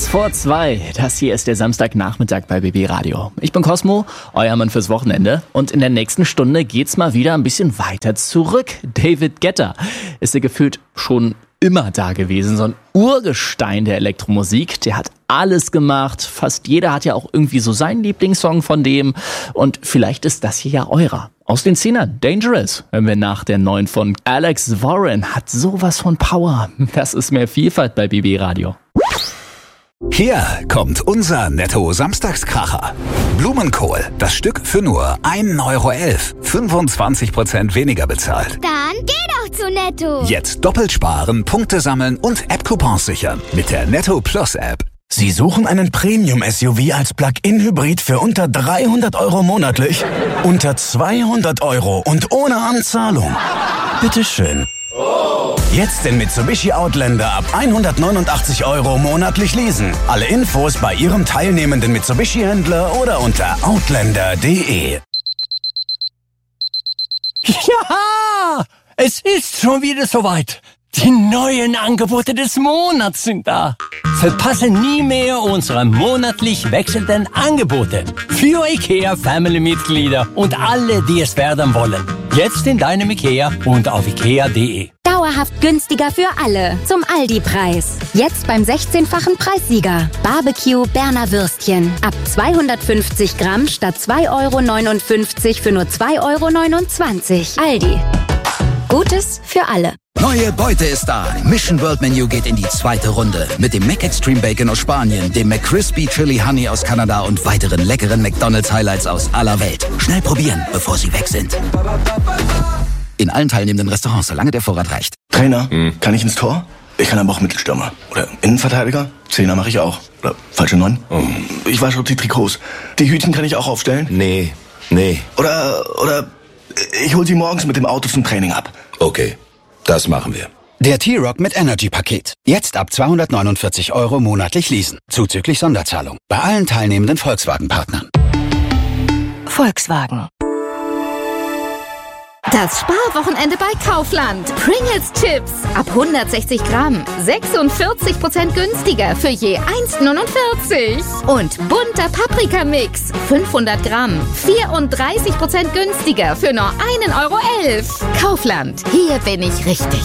vor 2. Das hier ist der Samstagnachmittag bei BB Radio. Ich bin Cosmo, euer Mann fürs Wochenende. Und in der nächsten Stunde geht's mal wieder ein bisschen weiter zurück. David Guetta ist ja gefühlt schon immer da gewesen. So ein Urgestein der Elektromusik. Der hat alles gemacht. Fast jeder hat ja auch irgendwie so seinen Lieblingssong von dem. Und vielleicht ist das hier ja eurer. Aus den 10er, Dangerous, hören wir nach der neuen von Alex Warren. Hat sowas von Power. Das ist mehr Vielfalt bei BB Radio. Hier kommt unser Netto-Samstagskracher. Blumenkohl, das Stück für nur 1,11 €. 25% weniger bezahlt. Dann geh doch zu Netto. Jetzt doppelt sparen, Punkte sammeln und App-Coupons sichern mit der Netto Plus App. Sie suchen einen Premium-SUV als Plug-in-Hybrid für unter 300 € monatlich? Unter 200 € und ohne Anzahlung? Bitteschön. Jetzt den Mitsubishi Outlander ab 189 € monatlich leasen. Alle Infos bei Ihrem teilnehmenden Mitsubishi-Händler oder unter outlander.de. Ja, es ist schon wieder soweit. Die neuen Angebote des Monats sind da. Verpasse nie mehr unsere monatlich wechselnden Angebote für IKEA-Family-Mitglieder und alle, die es werden wollen. Jetzt in deinem IKEA und auf ikea.de. Dauerhaft günstiger für alle. Zum Aldi-Preis. Jetzt beim 16-fachen Preissieger. Barbecue Berner Würstchen. Ab 250 Gramm statt 2,59 € für nur 2,29 €. Aldi. Gutes für alle. Neue Beute ist da. Mission World Menu geht in die zweite Runde. Mit dem McExtreme Bacon aus Spanien, dem McCrispy Chili Honey aus Kanada und weiteren leckeren McDonald's Highlights aus aller Welt. Schnell probieren, bevor sie weg sind. In allen teilnehmenden Restaurants, solange der Vorrat reicht. Trainer, kann ich ins Tor? Ich kann aber auch Mittelstürmer. Oder Innenverteidiger? Zehner mache ich auch. Oder falsche 9? Ich wasche die Trikots. Die Hütchen kann ich auch aufstellen? Nee. Oder ich hol sie morgens mit dem Auto zum Training ab. Okay, das machen wir. Der T-Rock mit Energy-Paket. Jetzt ab 249 € monatlich leasen. Zuzüglich Sonderzahlung. Bei allen teilnehmenden Volkswagen-Partnern. Volkswagen. Das Sparwochenende bei Kaufland. Pringles Chips ab 160 Gramm. 46% günstiger für je 1,49 €. Und bunter Paprikamix. 500 Gramm. 34% günstiger für nur 1,11 €. Kaufland. Hier bin ich richtig.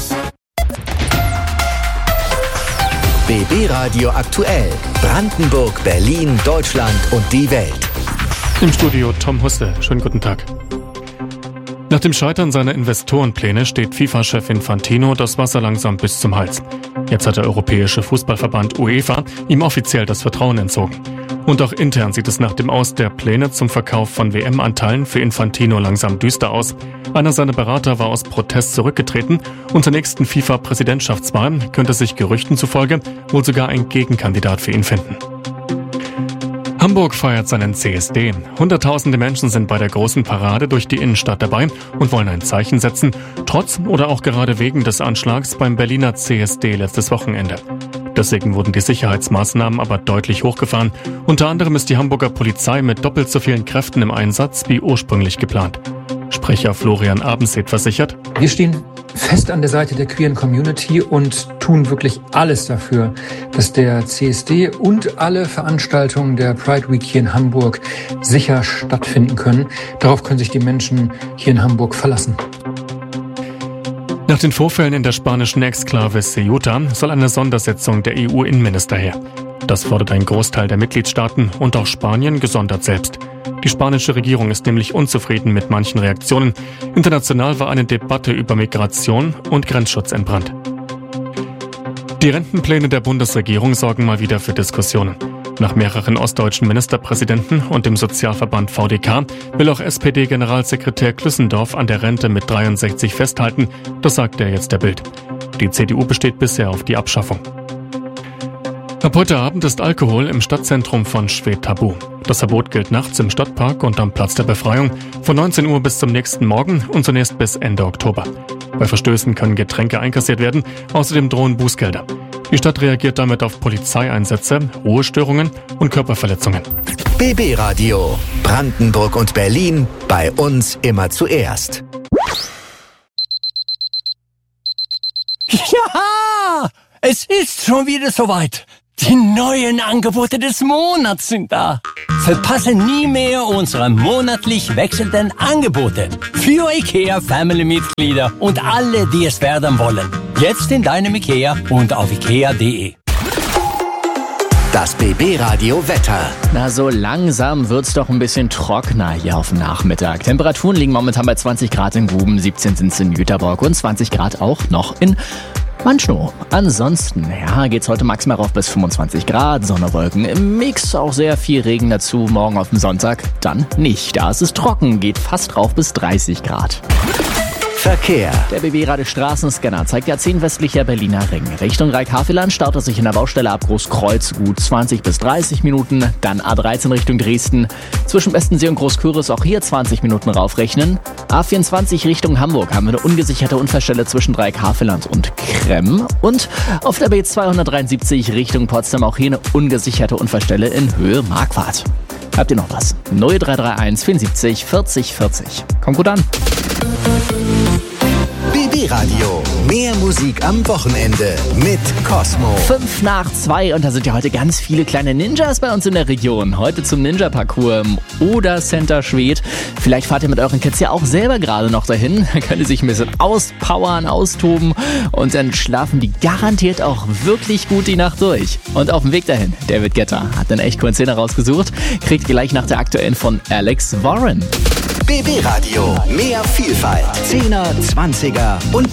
BB Radio aktuell. Brandenburg, Berlin, Deutschland und die Welt. Im Studio Tom Husse. Schönen guten Tag. Nach dem Scheitern seiner Investorenpläne steht FIFA-Chef Infantino das Wasser langsam bis zum Hals. Jetzt hat der Europäische Fußballverband UEFA ihm offiziell das Vertrauen entzogen. Und auch intern sieht es nach dem Aus der Pläne zum Verkauf von WM-Anteilen für Infantino langsam düster aus. Einer seiner Berater war aus Protest zurückgetreten und zur nächsten FIFA-Präsidentschaftswahl könnte sich Gerüchten zufolge wohl sogar ein Gegenkandidat für ihn finden. Hamburg feiert seinen CSD. Hunderttausende Menschen sind bei der großen Parade durch die Innenstadt dabei und wollen ein Zeichen setzen, trotz oder auch gerade wegen des Anschlags beim Berliner CSD letztes Wochenende. Deswegen wurden die Sicherheitsmaßnahmen aber deutlich hochgefahren. Unter anderem ist die Hamburger Polizei mit doppelt so vielen Kräften im Einsatz wie ursprünglich geplant. Sprecher Florian Abendsedt versichert: Wir stehen fest an der Seite der queeren Community und tun wirklich alles dafür, dass der CSD und alle Veranstaltungen der Pride Week hier in Hamburg sicher stattfinden können. Darauf können sich die Menschen hier in Hamburg verlassen. Nach den Vorfällen in der spanischen Exklave Ceuta soll eine Sondersitzung der EU-Innenminister her. Das fordert ein Großteil der Mitgliedstaaten und auch Spanien gesondert selbst. Die spanische Regierung ist nämlich unzufrieden mit manchen Reaktionen. International war eine Debatte über Migration und Grenzschutz entbrannt. Die Rentenpläne der Bundesregierung sorgen mal wieder für Diskussionen. Nach mehreren ostdeutschen Ministerpräsidenten und dem Sozialverband VDK will auch SPD-Generalsekretär Klüssendorf an der Rente mit 63 festhalten. Das sagt er jetzt der Bild. Die CDU besteht bisher auf die Abschaffung. Ab heute Abend ist Alkohol im Stadtzentrum von Schwedt tabu. Das Verbot gilt nachts im Stadtpark und am Platz der Befreiung von 19 Uhr bis zum nächsten Morgen und zunächst bis Ende Oktober. Bei Verstößen können Getränke einkassiert werden, außerdem drohen Bußgelder. Die Stadt reagiert damit auf Polizeieinsätze, Ruhestörungen und Körperverletzungen. BB Radio. Brandenburg und Berlin. Bei uns immer zuerst. Ja, es ist schon wieder soweit. Die neuen Angebote des Monats sind da. Verpasse nie mehr unsere monatlich wechselnden Angebote. Für IKEA Family-Mitglieder und alle, die es werden wollen. Jetzt in deinem IKEA und auf ikea.de. Das BB Radio Wetter. Na, so langsam wird's doch ein bisschen trockener hier auf dem Nachmittag. Temperaturen liegen momentan bei 20 Grad in Guben, 17 sind's in Jüterborg und 20 Grad auch noch in Manschnow. Ansonsten, geht's heute maximal rauf bis 25 Grad, Sonne, Wolken im Mix, auch sehr viel Regen dazu. Morgen auf dem Sonntag dann nicht. Da ist es trocken, geht fast rauf bis 30 Grad. Verkehr. Der BB-Radio Straßenscanner zeigt ja 10 westlicher Berliner Ring. Richtung Reik-Haveland staut es sich in der Baustelle ab Großkreuz gut 20 bis 30 Minuten. Dann A13 Richtung Dresden. Zwischen Bestensee und Großküritz auch hier 20 Minuten raufrechnen. A24 Richtung Hamburg haben wir eine ungesicherte Unfallstelle zwischen Reik-Haveland und Kremm. Und auf der B273 Richtung Potsdam auch hier eine ungesicherte Unfallstelle in Höhe Marquardt. Habt ihr noch was? 0331 74 40 40. Kommt gut an. BB Radio. Mehr Musik am Wochenende mit Cosmo. 5 nach 2 und da sind ja heute ganz viele kleine Ninjas bei uns in der Region. Heute zum Ninja-Parcours im Oder-Center Schwedt. Vielleicht fahrt ihr mit euren Kids ja auch selber gerade noch dahin. Dann könnt ihr sich ein bisschen auspowern, austoben und dann schlafen die garantiert auch wirklich gut die Nacht durch. Und auf dem Weg dahin, David Guetta hat einen echt coolen Szene rausgesucht. Kriegt gleich nach der aktuellen von Alex Warren. BB Radio. Mehr Vielfalt. 10er, 20er und